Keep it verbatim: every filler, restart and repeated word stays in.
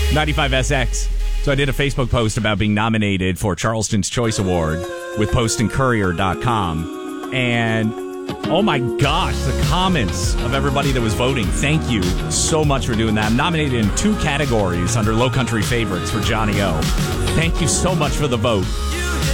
ninety-five S X. So I did a Facebook post about being nominated for Charleston's Choice Award with post and courier dot com. And oh my gosh, the comments of everybody that was voting. Thank you so much for doing that. I'm nominated in two categories under Low Country Favorites for Johnny O. Thank you so much for the vote.